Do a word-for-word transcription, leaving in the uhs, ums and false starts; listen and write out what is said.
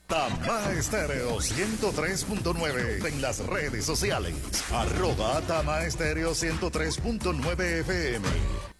Tama Estéreo ciento tres punto nueve en las redes sociales. Arroba Tama Estéreo ciento tres punto nueve F M.